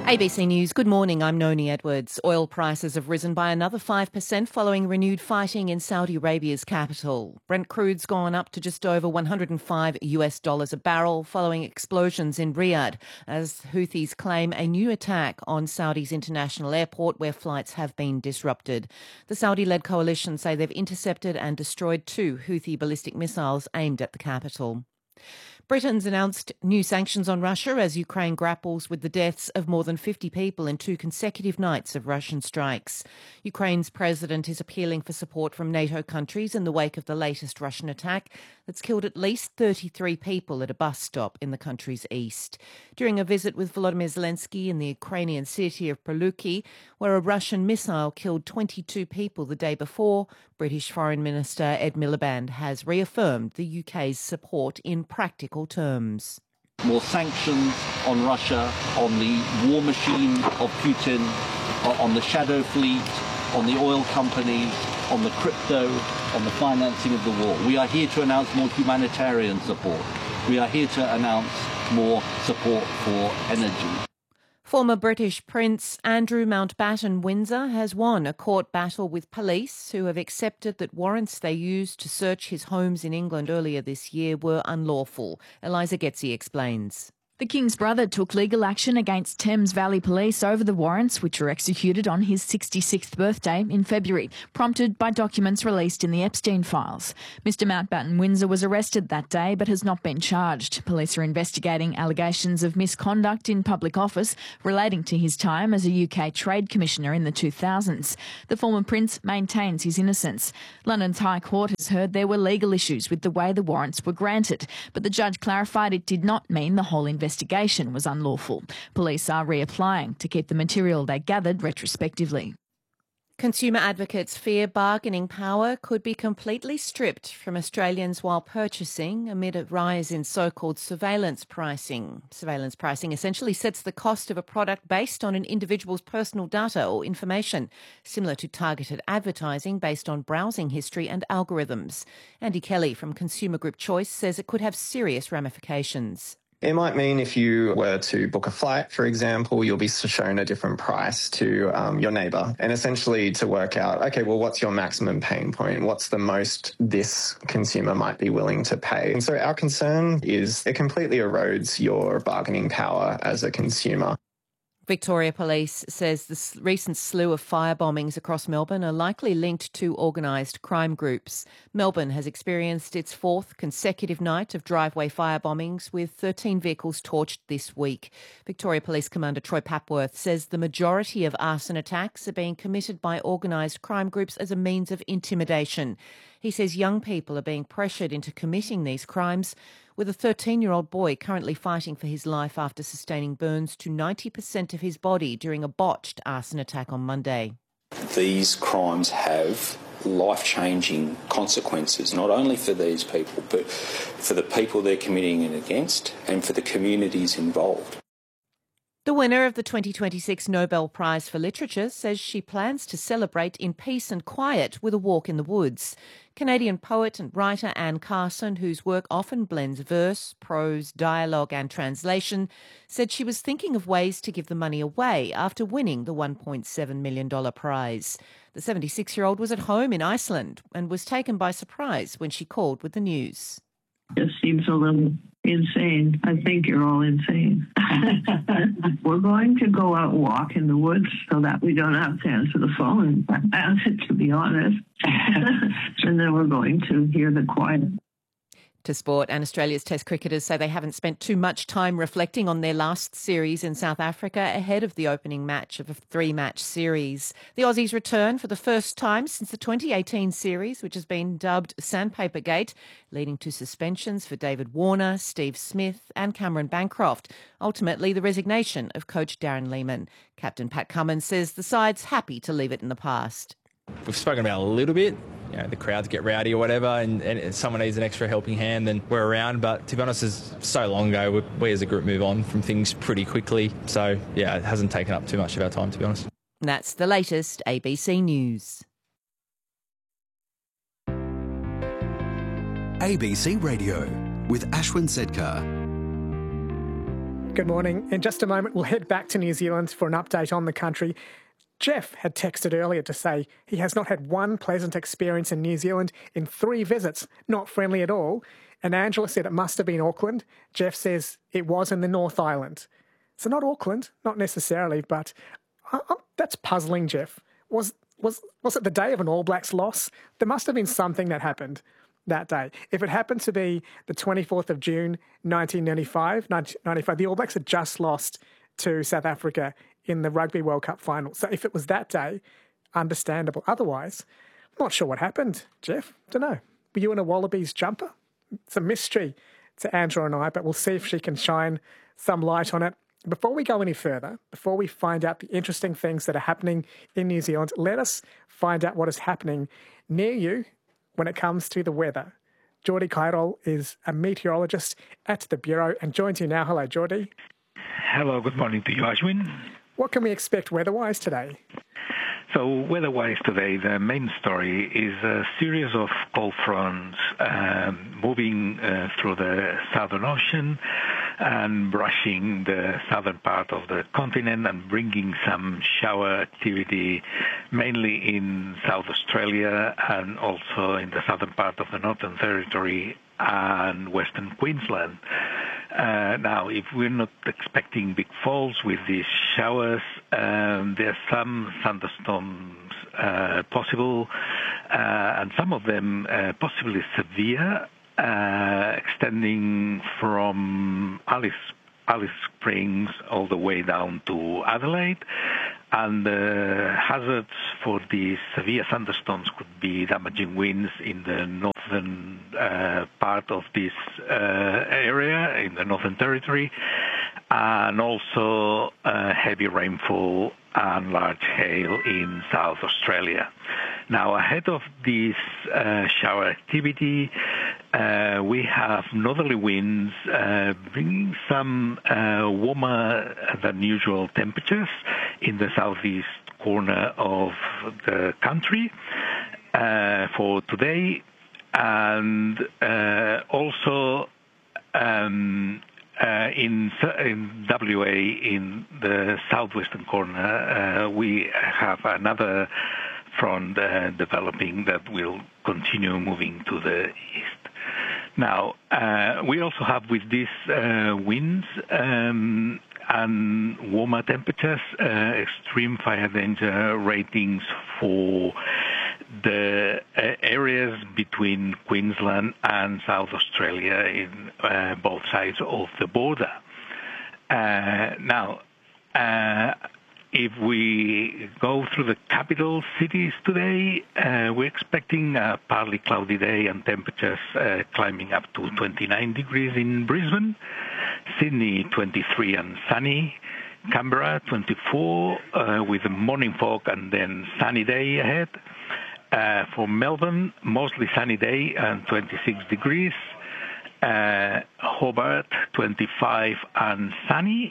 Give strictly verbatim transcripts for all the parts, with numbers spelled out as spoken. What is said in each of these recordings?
A B C News, good morning, I'm Noni Edwards. Oil prices have risen by another five percent following renewed fighting in Saudi Arabia's capital. Brent crude's gone up to just over one hundred five US dollars a barrel following explosions in Riyadh as Houthis claim a new attack on Saudi's international airport where flights have been disrupted. The Saudi-led coalition say they've intercepted and destroyed two Houthi ballistic missiles aimed at the capital. Britain's announced new sanctions on Russia as Ukraine grapples with the deaths of more than fifty people in two consecutive nights of Russian strikes. Ukraine's president is appealing for support from NATO countries in the wake of the latest Russian attack that's killed at least thirty-three people at a bus stop in the country's east. During a visit with Volodymyr Zelensky in the Ukrainian city of Pryluki, where a Russian missile killed twenty-two people the day before, British Foreign Minister Ed Miliband has reaffirmed the U K's support in practical terms. More sanctions on Russia, on the war machine of Putin, on the shadow fleet, on the oil companies, on the crypto, on the financing of the war. We are here to announce more humanitarian support. We are here to announce more support for energy. Former British Prince Andrew Mountbatten Windsor has won a court battle with police who have accepted that warrants they used to search his homes in England earlier this year were unlawful. Eliza Getzi explains. The King's brother took legal action against Thames Valley Police over the warrants, which were executed on his sixty-sixth birthday in February, prompted by documents released in the Epstein files. Mister Mountbatten Windsor was arrested that day but has not been charged. Police are investigating allegations of misconduct in public office relating to his time as a U K Trade Commissioner in the two thousands. The former prince maintains his innocence. London's High Court has heard there were legal issues with the way the warrants were granted, but the judge clarified it did not mean the whole investigation investigation was unlawful. Police are reapplying to keep the material they gathered retrospectively. Consumer advocates fear bargaining power could be completely stripped from Australians while purchasing amid a rise in so-called surveillance pricing. Surveillance pricing essentially sets the cost of a product based on an individual's personal data or information, similar to targeted advertising based on browsing history and algorithms. Andy Kelly from Consumer Group Choice says it could have serious ramifications. It might mean if you were to book a flight, for example, you'll be shown a different price to um, your neighbour. And essentially to work out, okay, well, what's your maximum pain point? What's the most this consumer might be willing to pay? And so our concern is it completely erodes your bargaining power as a consumer. Victoria Police says the recent slew of fire bombings across Melbourne are likely linked to organised crime groups. Melbourne has experienced its fourth consecutive night of driveway fire bombings, with thirteen vehicles torched this week. Victoria Police Commander Troy Papworth says the majority of arson attacks are being committed by organised crime groups as a means of intimidation. He says young people are being pressured into committing these crimes, with a thirteen-year-old boy currently fighting for his life after sustaining burns to ninety percent of his body during a botched arson attack on Monday. These crimes have life-changing consequences, not only for these people, but for the people they're committing it against and for the communities involved. The winner of the twenty twenty-six Nobel Prize for Literature says she plans to celebrate in peace and quiet with a walk in the woods. Canadian poet and writer Anne Carson, whose work often blends verse, prose, dialogue and translation, said she was thinking of ways to give the money away after winning the one point seven million dollars prize. The seventy-six-year-old was at home in Iceland and was taken by surprise when she called with the news. It seems a little insane. I think you're all insane. We're going to go out and walk in the woods so that we don't have to answer the phone, to be honest. And then we're going to hear the quiet. To sport, and Australia's Test cricketers say they haven't spent too much time reflecting on their last series in South Africa ahead of the opening match of a three-match series. The Aussies return for the first time since the twenty eighteen series, which has been dubbed Sandpaper Gate, leading to suspensions for David Warner, Steve Smith and Cameron Bancroft. Ultimately, the resignation of coach Darren Lehmann. Captain Pat Cummins says the side's happy to leave it in the past. We've spoken about it a little bit. You know, the crowds get rowdy or whatever, and, and if someone needs an extra helping hand, then we're around. But to be honest, it's so long ago. We, we as a group move on from things pretty quickly. So, yeah, it hasn't taken up too much of our time, to be honest. That's the latest A B C News. A B C Radio with Ashwin Sedkar. Good morning. In just a moment, we'll head back to New Zealand for an update on the country. Jeff had texted earlier to say he has not had one pleasant experience in New Zealand in three visits, not friendly at all. And Angela said it must have been Auckland. Jeff says it was in the North Island. So not Auckland, not necessarily, but uh, uh, that's puzzling, Jeff. Was was was it the day of an All Blacks loss? There must have been something that happened that day. If it happened to be the twenty-fourth of June, nineteen ninety-five, nineteen ninety-five, the All Blacks had just lost to South Africa in the Rugby World Cup final. So if it was that day, understandable. Otherwise, I'm not sure what happened, Jeff. Don't know. Were you in a Wallabies jumper? It's a mystery to Angela and I, but we'll see if she can shine some light on it. Before we go any further, before we find out the interesting things that are happening in New Zealand, let us find out what is happening near you when it comes to the weather. Geordie Cairol is a meteorologist at the Bureau and joins you now. Hello, Geordie. Hello, good morning to you, Ashwin. What can we expect weather-wise today? So weather-wise today, the main story is a series of cold fronts uh, moving uh, through the Southern Ocean and brushing the southern part of the continent and bringing some shower activity, mainly in South Australia and also in the southern part of the Northern Territory and Western Queensland. Uh, now, if we're not expecting big falls with these showers, um, there are some thunderstorms uh, possible, uh, and some of them uh, possibly severe, uh, extending from Alice, Alice Springs all the way down to Adelaide. And the hazards for these severe thunderstorms could be damaging winds in the northern uh, part of this uh, area, in the Northern Territory, and also uh, heavy rainfall and large hail in South Australia. Now, ahead of this uh, shower activity, uh, we have northerly winds uh, bringing some uh, warmer than usual temperatures in the southeast corner of the country uh, for today, and uh, also um, uh, in, in W A, in the southwestern corner, uh, we have another front uh, developing that will continue moving to the east. Now, uh, we also have with these uh, winds um, and warmer temperatures, uh, extreme fire danger ratings for the uh, areas between Queensland and South Australia in uh, both sides of the border. Uh, now, uh, if we go through the capital cities today, uh, we're expecting a partly cloudy day and temperatures uh, climbing up to twenty-nine degrees in Brisbane, Sydney twenty-three and sunny, Canberra twenty-four uh, with a morning fog and then sunny day ahead. Uh, for Melbourne, mostly sunny day and twenty-six degrees. Uh, Hobart twenty-five and sunny.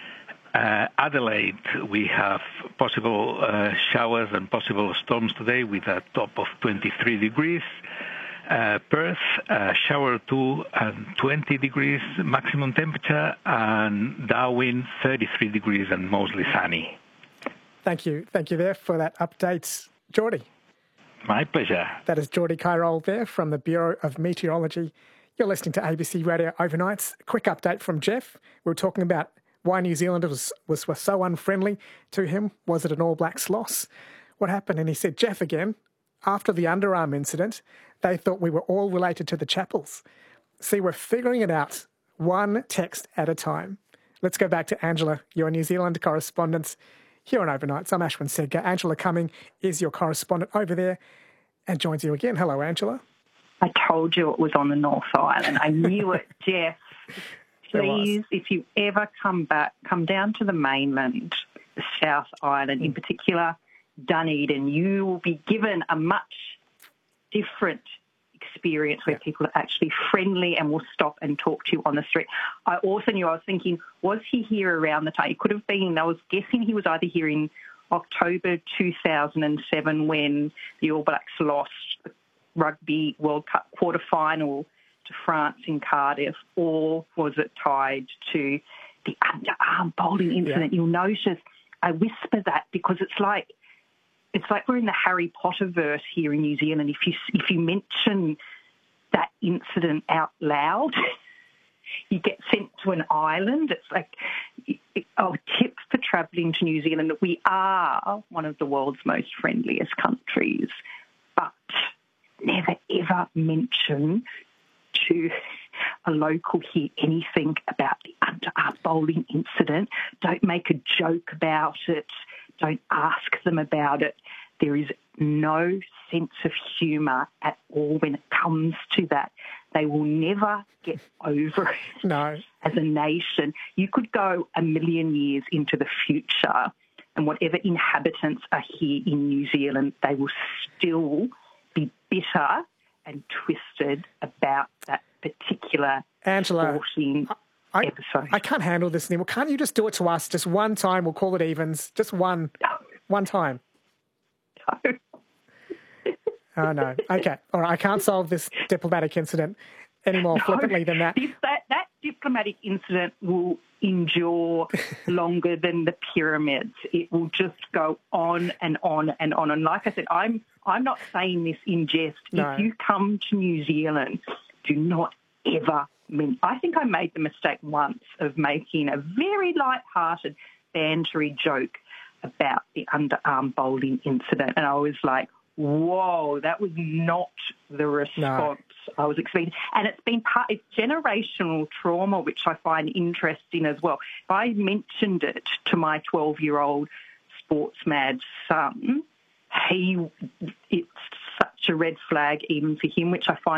Uh, Adelaide, we have possible uh, showers and possible storms today with a top of twenty-three degrees. Uh, Perth, uh, shower two and twenty degrees maximum temperature, and Darwin, thirty-three degrees and mostly sunny. Thank you. Thank you there for that update, Geordie. My pleasure. That is Geordie Cairol there from the Bureau of Meteorology. You're listening to A B C Radio Overnights. Quick update from Jeff. We were talking about why New Zealand was, was, was so unfriendly to him. Was it an All Blacks loss? What happened? And he said, Jeff again, after the underarm incident, they thought we were all related to the Chappells. See, we're figuring it out one text at a time. Let's go back to Angela, your New Zealand correspondent here on Overnights. I'm Ashwin Sedgar. Angela Cumming is your correspondent over there and joins you again. Hello, Angela. I told you it was on the North Island. I knew it, Jeff. Please, if you ever come back, come down to the mainland, the South Island, in particular Dunedin, you will be given a much different experience where yeah. people are actually friendly and will stop and talk to you on the street. I also knew, I was thinking, was he here around the time? He could have been, I was guessing he was either here in October two thousand seven when the All Blacks lost the Rugby World Cup quarter-final to France in Cardiff, or was it tied to the underarm bowling incident. Yeah. You'll notice I whisper that because it's like it's like we're in the Harry Potter verse here in New Zealand. If you if you mention that incident out loud, you get sent to an island. It's like, oh, tip for travelling to New Zealand. We are one of the world's most friendliest countries, but never ever mention to a local here anything about the underarm bowling incident. Don't make a joke about it. Don't ask them about it. There is no sense of humour at all when it comes to that. They will never get over it no. as a nation. You could go a million years into the future and whatever inhabitants are here in New Zealand, they will still be bitter and twisted about that particular Angela, sporting I, episode. I can't handle this anymore. Can't you just do it to us just one time? We'll call it evens. Just one, no. one time. No. Oh, no. Okay. All right. I can't solve this diplomatic incident any more no, flippantly than that. This, that. That diplomatic incident will endure longer than the pyramids. It will just go on and on and on. And like I said, I'm I'm not saying this in jest. No. If you come to New Zealand, do not ever mean... I think I made the mistake once of making a very light-hearted, bantery joke about the underarm bowling incident. And I was like, whoa, that was not the response no. I was expecting. And it's been part, it's generational trauma, which I find interesting as well. If I mentioned it to my twelve-year-old sports-mad son, he, it's such a red flag even for him, which I find